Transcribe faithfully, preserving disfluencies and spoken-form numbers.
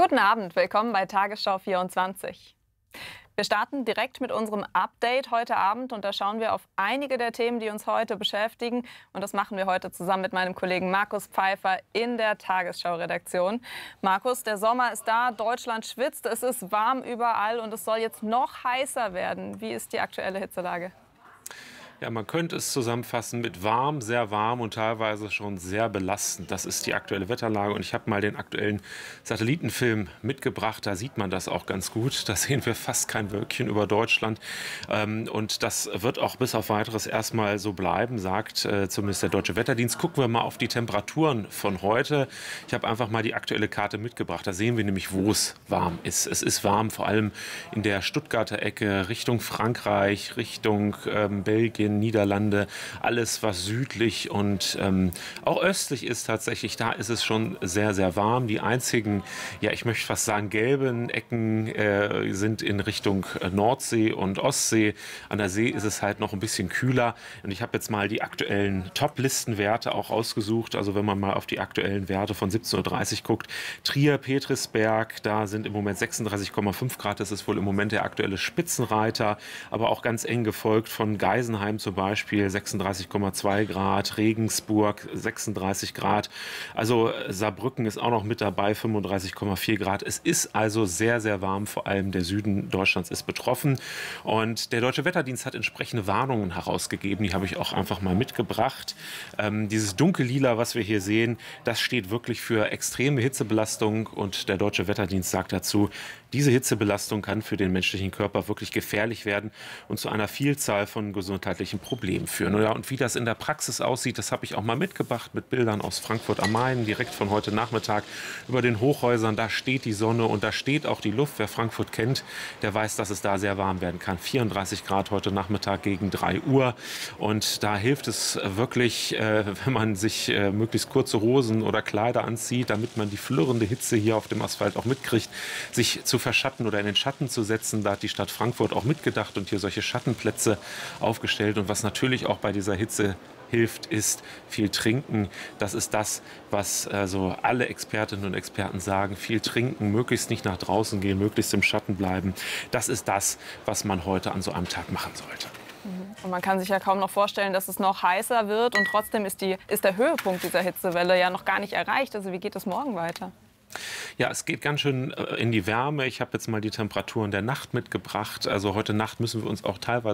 Guten Abend, willkommen bei Tagesschau vierundzwanzig. Wir starten direkt mit unserem Update heute Abend und da schauen wir auf einige der Themen, die uns heute beschäftigen. Und das machen wir heute zusammen mit meinem Kollegen Markus Pfeiffer in der Tagesschau-Redaktion. Markus, der Sommer ist da, Deutschland schwitzt, es ist warm überall und es soll jetzt noch heißer werden. Wie ist die aktuelle Hitzelage? Ja, man könnte es zusammenfassen mit warm, sehr warm und teilweise schon sehr belastend. Das ist die aktuelle Wetterlage und ich habe mal den aktuellen Satellitenfilm mitgebracht. Da sieht man das auch ganz gut. Da sehen wir fast kein Wölkchen über Deutschland und das wird auch bis auf Weiteres erstmal so bleiben, sagt äh, zumindest der Deutsche Wetterdienst. Gucken wir mal auf die Temperaturen von heute. Ich habe einfach mal die aktuelle Karte mitgebracht. Da sehen wir nämlich, wo es warm ist. Es ist warm, vor allem in der Stuttgarter Ecke, Richtung Frankreich, Richtung ähm, Belgien, Niederlande, alles was südlich und ähm, auch östlich ist tatsächlich, da ist es schon sehr, sehr warm. Die einzigen, ja ich möchte fast sagen, gelben Ecken äh, sind in Richtung Nordsee und Ostsee. An der See ist es halt noch ein bisschen kühler und ich habe jetzt mal die aktuellen Top-Listenwerte auch ausgesucht. Also wenn man mal auf die aktuellen Werte von siebzehn Uhr dreißig guckt, Trier, Petrisberg, da sind im Moment sechsunddreißig Komma fünf Grad, das ist wohl im Moment der aktuelle Spitzenreiter, aber auch ganz eng gefolgt von Geisenheim zum Beispiel sechsunddreißig Komma zwei Grad, Regensburg sechsunddreißig Grad, also Saarbrücken ist auch noch mit dabei, fünfunddreißig Komma vier Grad. Es ist also sehr, sehr warm, vor allem der Süden Deutschlands ist betroffen und der Deutsche Wetterdienst hat entsprechende Warnungen herausgegeben, die habe ich auch einfach mal mitgebracht. Ähm, dieses Dunkellila, was wir hier sehen, das steht wirklich für extreme Hitzebelastung und der Deutsche Wetterdienst sagt dazu, diese Hitzebelastung kann für den menschlichen Körper wirklich gefährlich werden und zu einer Vielzahl von gesundheitlichen Problemen führen. Ja, und wie das in der Praxis aussieht, das habe ich auch mal mitgebracht mit Bildern aus Frankfurt am Main, direkt von heute Nachmittag über den Hochhäusern. Da steht die Sonne und da steht auch die Luft. Wer Frankfurt kennt, der weiß, dass es da sehr warm werden kann. vierunddreißig Grad heute Nachmittag gegen drei Uhr. Und da hilft es wirklich, äh, wenn man sich äh, möglichst kurze Hosen oder Kleider anzieht, damit man die flirrende Hitze hier auf dem Asphalt auch mitkriegt, sich zu verschatten oder in den Schatten zu setzen. Da hat die Stadt Frankfurt auch mitgedacht und hier solche Schattenplätze aufgestellt. Und was natürlich auch bei dieser Hitze hilft, ist viel trinken. Das ist das, was also alle Expertinnen und Experten sagen. Viel trinken, möglichst nicht nach draußen gehen, möglichst im Schatten bleiben. Das ist das, was man heute an so einem Tag machen sollte. Und man kann sich ja kaum noch vorstellen, dass es noch heißer wird. Und trotzdem ist, die, ist der Höhepunkt dieser Hitzewelle ja noch gar nicht erreicht. Also wie geht es morgen weiter? Ja, es geht ganz schön in die Wärme. Ich habe jetzt mal die Temperaturen der Nacht mitgebracht. Also heute Nacht müssen wir uns auch teilweise